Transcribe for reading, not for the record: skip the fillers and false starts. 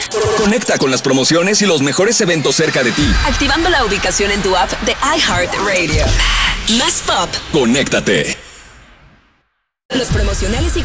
Conecta con las promociones y los mejores eventos cerca de ti. Activando la ubicación en tu app de iHeartRadio. Más pop. Conéctate. Los promocionales y